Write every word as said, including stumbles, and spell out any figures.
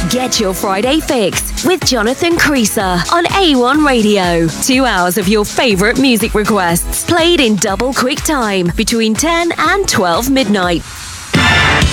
Get your Friday fix with Jonathan Creaser on A one Radio. Two hours of your favourite music requests played in double quick time between ten and twelve midnight.